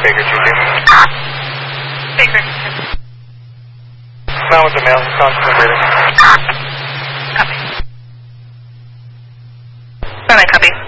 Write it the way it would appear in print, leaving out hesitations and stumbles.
Baker 2-2. Baker. Mount with the mail, Wisconsin operator. Copy. Bye-bye, copy.